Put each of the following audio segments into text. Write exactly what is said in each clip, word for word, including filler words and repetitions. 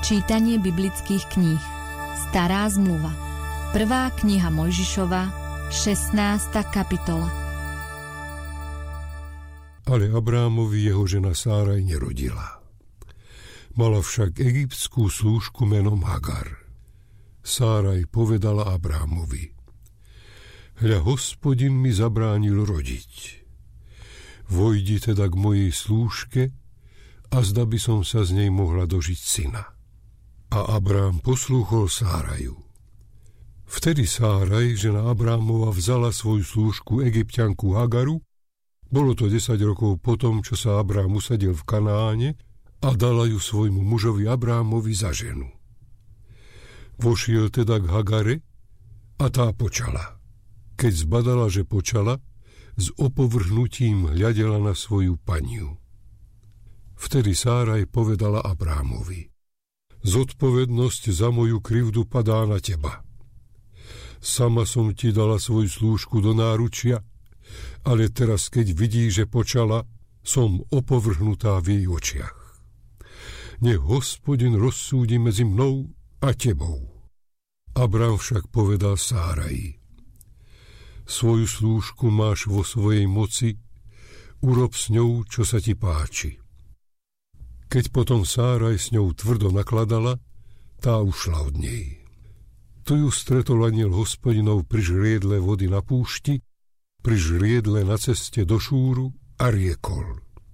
Čítanie biblických kníh. Stará zmluva. Prvá kniha Mojžišova, šestnásta kapitola. Ale Abrámovi jeho žena Sáraj nerodila. Mala však egyptskú slúžku menom Hagar. Sáraj povedala Abrámovi: Hľa, Hospodin mi zabránil rodiť. Vojdi teda k mojej slúžke a zda by som sa z nej mohla dožiť syna. A Abrám poslúchol Sáraju. Vtedy Sáraj, žena Abrámova, vzala svoju slúžku Egypťanku Hagaru. Bolo to desať rokov potom, čo sa Abrám usadil v Kanáne, a dala ju svojmu mužovi Abrámovi za ženu. Vošiel teda k Hagare a tá počala. Keď zbadala, že počala, s opovrhnutím hľadela na svoju paniu. Vtedy Sáraj povedala Abrámovi: Zodpovednosť za moju krivdu padá na teba. Sama som ti dala svoju slúžku do náručia, ale teraz, keď vidí, že počala, som opovrhnutá v jej očiach. Nech Hospodin rozsúdi medzi mnou a tebou. Abrám však povedal Sáraji: Svoju slúžku máš vo svojej moci, urob s ňou, čo sa ti páči. Keď potom Sáraj s ňou tvrdo nakladala, tá ušla od nej. Tu ju stretol anjel Hospodinov pri žriedle vody na púšti, pri žriedle na ceste do Šúru, a riekol: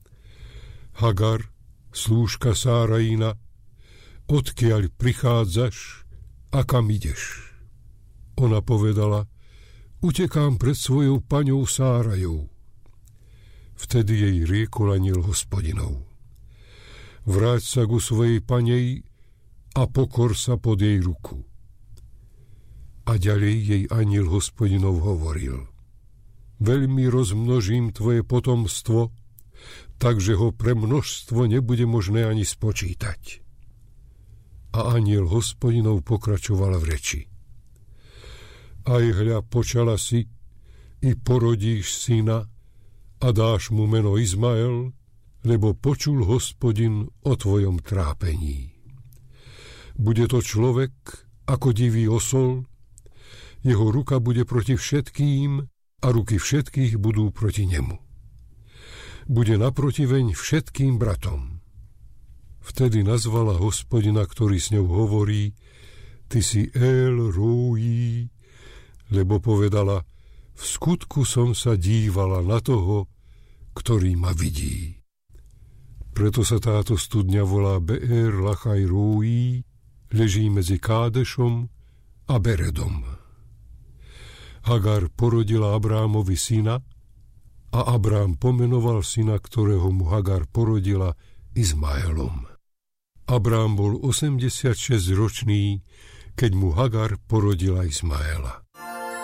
Hagar, slúžka Sárajina, odkiaľ prichádzaš a kam ideš? Ona povedala: Utekám pred svojou paňou Sárajou. Vtedy jej riekol anjel Hospodinov: Vráť sa ku svojej panej a pokor sa pod jej ruku. A ďalej jej anjel Hospodinov hovoril: Veľmi rozmnožím tvoje potomstvo, takže ho pre množstvo nebude možné ani spočítať. A anjel Hospodinov pokračoval v reči: Aj hľa, počala si i porodíš syna a dáš mu meno Izmael, lebo počul Hospodin o tvojom trápení. Bude to človek ako divý osol, jeho ruka bude proti všetkým a ruky všetkých budú proti nemu. Bude naprotiveň všetkým bratom. Vtedy nazvala Hospodina, ktorý s ňou hovorí: Ty si El Rói, lebo povedala: V skutku som sa dívala na toho, ktorý ma vidí. Preto sa táto studňa volá Beer Lachaj Rói, leží medzi Kádešom a Beredom. Hagar porodila Abrámovi syna a Abrám pomenoval syna, ktorého mu Hagar porodila, Izmaelom. Abrám bol osemdesiatšesťročný, keď mu Hagar porodila Izmaela.